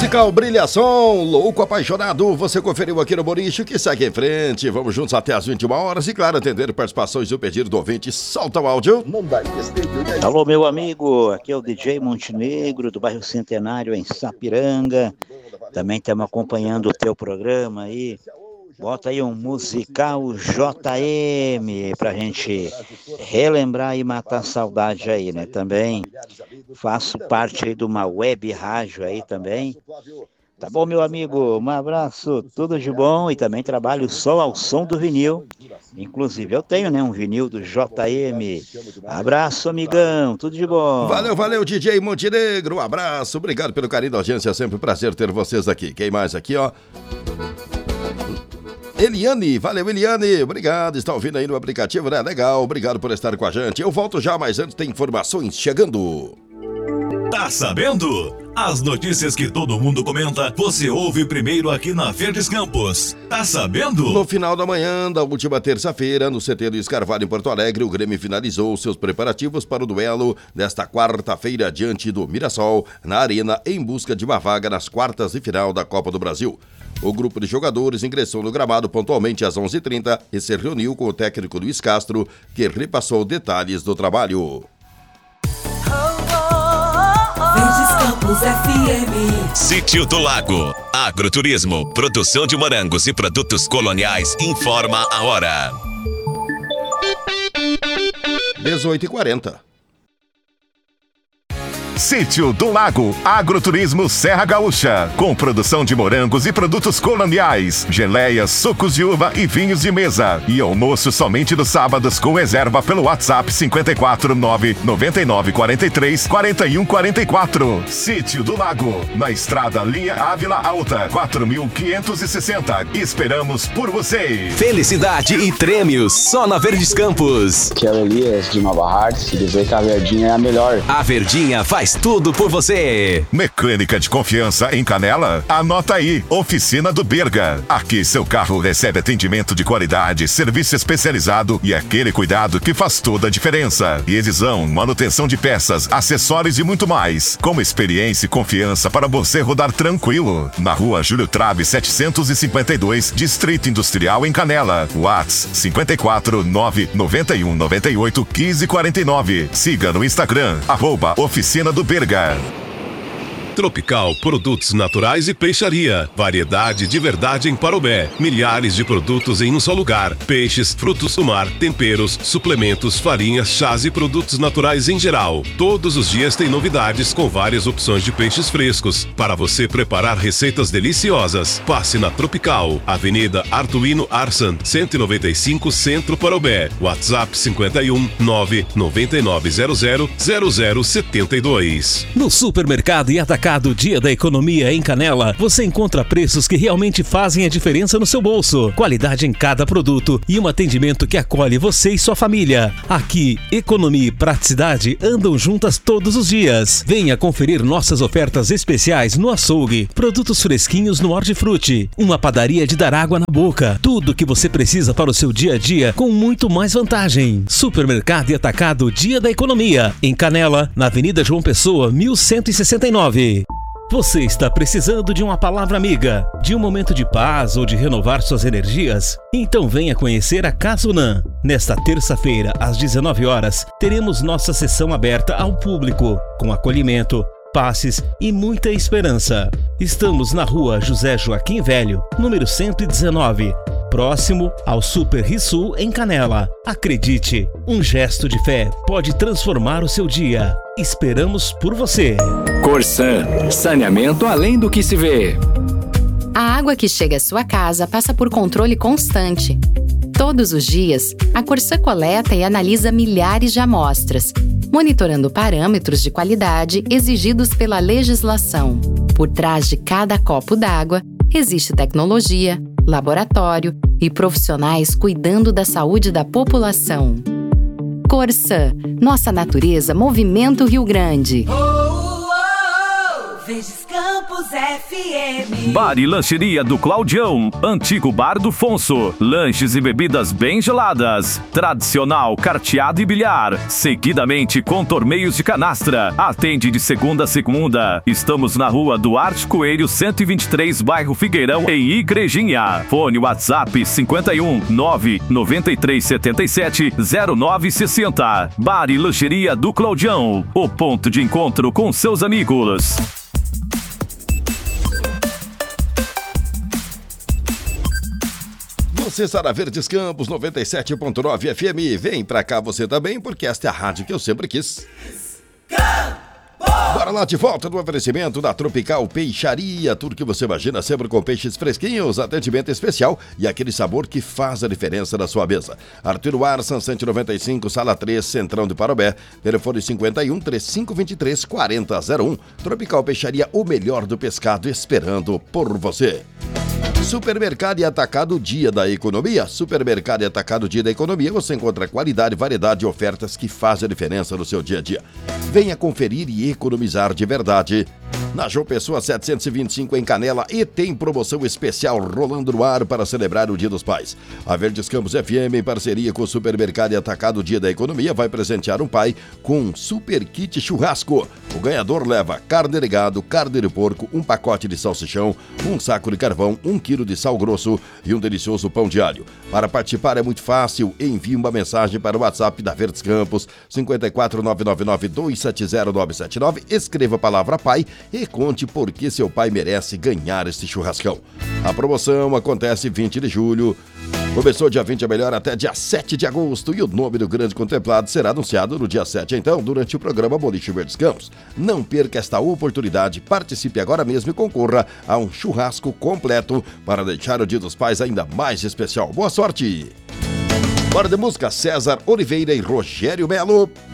Musical Brilhação, louco apaixonado, você conferiu aqui no Boricho, que segue em frente. Vamos juntos até as 21 horas e, claro, atender participações e o pedido do ouvinte. Solta o áudio. Alô, meu amigo, aqui é o DJ Montenegro, do bairro Centenário, em Sapiranga. Também estamos acompanhando o teu programa aí. Bota aí um musical JM pra gente relembrar e matar a saudade aí, né? Também faço parte aí de uma web rádio aí também. Tá bom, meu amigo? Um abraço, tudo de bom. E também trabalho só ao som do vinil. Inclusive, eu tenho, né, um vinil do JM. Abraço, amigão, tudo de bom. Valeu, DJ Montenegro. Um abraço, obrigado pelo carinho da audiência. É sempre um prazer ter vocês aqui. Quem mais aqui, ó? Eliane, valeu Eliane, obrigado, está ouvindo aí no aplicativo, né? Legal, obrigado por estar com a gente. Eu volto já, mas antes tem informações chegando. Tá sabendo? As notícias que todo mundo comenta, você ouve primeiro aqui na Verdes Campos. Tá sabendo? No final da manhã da última terça-feira, no CT do Escarvalho em Porto Alegre, o Grêmio finalizou seus preparativos para o duelo desta quarta-feira diante do Mirassol, na Arena, em busca de uma vaga nas quartas de final da Copa do Brasil. O grupo de jogadores ingressou no gramado pontualmente às 11h30 e se reuniu com o técnico Luiz Castro, que repassou detalhes do trabalho. Verdes Campos FM. Sítio do Lago. Agroturismo, produção de morangos e produtos coloniais. Informa a hora. 18h40. Sítio do Lago, Agroturismo Serra Gaúcha, com produção de morangos e produtos coloniais, geleias, sucos de uva e vinhos de mesa. E almoço somente nos sábados com reserva pelo WhatsApp 549-9943-4144. Sítio do Lago, na estrada Linha Ávila Alta, 4560. Esperamos por você. Felicidade e prêmios só na Verdes Campos. Que é o Elias de Nova Hartz, e dizer que a Verdinha é a melhor. A Verdinha faz tudo por você. Mecânica de confiança em Canela? Anota aí, Oficina do Berga. Aqui seu carro recebe atendimento de qualidade, serviço especializado e aquele cuidado que faz toda a diferença. Revisão, manutenção de peças, acessórios e muito mais. Com experiência e confiança para você rodar tranquilo. Na rua Júlio Trave 752, Distrito Industrial em Canela. WhatsApp 54 991 98 1549. Siga no Instagram, @Oficina do Berga. Tropical Produtos Naturais e Peixaria. Variedade de verdade em Parobé. Milhares de produtos em um só lugar. Peixes, frutos do mar, temperos, suplementos, farinhas, chás e produtos naturais em geral. Todos os dias tem novidades com várias opções de peixes frescos para você preparar receitas deliciosas. Passe na Tropical, Avenida Artuino Arsan, 195 Centro Parobé. WhatsApp 51 99900 0072. No supermercado e atacado Dia da Economia em Canela, você encontra preços que realmente fazem a diferença no seu bolso. Qualidade em cada produto e um atendimento que acolhe você e sua família. Aqui, economia e praticidade andam juntas todos os dias. Venha conferir nossas ofertas especiais no açougue, produtos fresquinhos no Hortifruti, uma padaria de dar água na boca. Tudo que você precisa para o seu dia a dia com muito mais vantagem. Supermercado e atacado Dia da Economia em Canela, na Avenida João Pessoa, 1169. Você está precisando de uma palavra amiga, de um momento de paz ou de renovar suas energias? Então venha conhecer a Casunã. Nesta terça-feira, às 19 horas, teremos nossa sessão aberta ao público, com acolhimento, passes e muita esperança. Estamos na rua José Joaquim Velho, número 119, próximo ao Super Rissul em Canela. Acredite, um gesto de fé pode transformar o seu dia. Esperamos por você. Corsan, saneamento além do que se vê. A água que chega à sua casa passa por controle constante. Todos os dias, a Corsan coleta e analisa milhares de amostras, monitorando parâmetros de qualidade exigidos pela legislação. Por trás de cada copo d'água, existe tecnologia, laboratório e profissionais cuidando da saúde da população. Corsan, nossa natureza movimenta o Rio Grande. Verdes Campos FM. Bar e lancheria do Claudião, antigo bar do Fonso. Lanches e bebidas bem geladas. Tradicional, carteado e bilhar. Seguidamente com torneios de canastra. Atende de segunda a segunda. Estamos na rua Duarte Coelho, 123, bairro Figueirão, em Igrejinha. Fone WhatsApp 51 993 77 0960. Bar e lancheria do Claudião. O ponto de encontro com seus amigos. Você está na Verdes Campos 97.9 FM. Vem pra cá você também, porque esta é a rádio que eu sempre quis. Bora lá, de volta no oferecimento da Tropical Peixaria. Tudo que você imagina, sempre com peixes fresquinhos, atendimento especial e aquele sabor que faz a diferença na sua mesa. Arthur Arsan, 195, Sala 3, Centrão de Parobé. Telefone 51 3523 4001. Tropical Peixaria, o melhor do pescado esperando por você. Supermercado e Atacado Dia da Economia. Supermercado e Atacado Dia da Economia, você encontra qualidade, variedade e ofertas que fazem a diferença no seu dia a dia. Venha conferir e economizar de verdade. Na João Pessoa 725 em Canela, e tem promoção especial rolando no ar para celebrar o Dia dos Pais. A Verdes Campos FM, em parceria com o Supermercado e Atacado Dia da Economia, vai presentear um pai com um super kit churrasco. O ganhador leva carne de gado, carne de porco, um pacote de salsichão, um saco de carvão, 1 quilo de sal grosso e um delicioso pão de alho. Para participar é muito fácil, envie uma mensagem para o WhatsApp da Verdes Campos, 54999-270-979, escreva a palavra pai e conte por que seu pai merece ganhar este churrascão. A promoção acontece 20 de julho, começou dia 20 a melhor até dia 7 de agosto e o nome do grande contemplado será anunciado no dia 7, então, durante o programa Boliche Verdes Campos. Não perca esta oportunidade, participe agora mesmo e concorra a um churrasco completo para deixar o Dia dos Pais ainda mais especial. Boa sorte! Bora de música, César Oliveira e Rogério Melo.